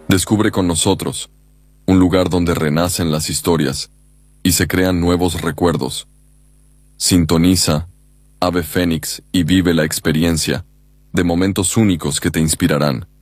Descubre con nosotros un lugar donde renacen las historias y se crean nuevos recuerdos. Sintoniza Ave Fénix y vive la experiencia de momentos únicos que te inspirarán.